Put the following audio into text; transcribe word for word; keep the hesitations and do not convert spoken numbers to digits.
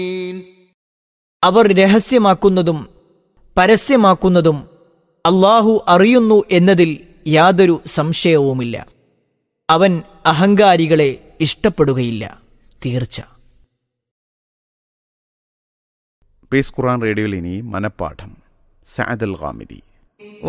അവർ രഹസ്യമാക്കുന്നതും പരസ്യമാക്കുന്നതും അല്ലാഹു അറിയുന്നു എന്നതിൽ യാതൊരു സംശയവുമില്ല. അവൻ അഹങ്കാരികളെ ഇഷ്ടപ്പെടുകയില്ല. തീർച്ച. പീസ് ഖുർആൻ റേഡിയോയിൽ ഇനി മനപ്പാഠം സഅദ് അൽ ഗാമിദി.